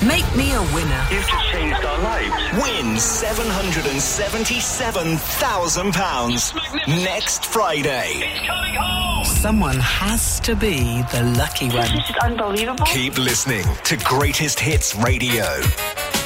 Make me a winner. You've just changed our lives. Win £777,000 next Friday. It's coming home! Someone has to be the lucky one. This is unbelievable. Keep listening to Greatest Hits Radio.